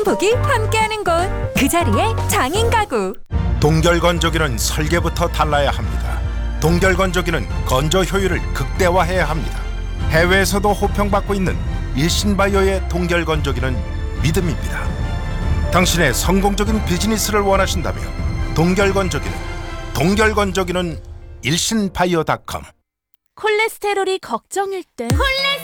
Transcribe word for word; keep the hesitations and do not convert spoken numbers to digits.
행복이 함께하는 곳, 그 자리에 장인가구. 동결건조기는 설계부터 달라야 합니다. 동결건조기는 건조 효율을 극대화해야 합니다. 해외에서도 호평받고 있는 일신바이오의 동결건조기는 믿음입니다. 당신의 성공적인 비즈니스를 원하신다면 동결건조기는 동결건조기는 일신바이오 닷컴. 콜레스테롤이 걱정일 땐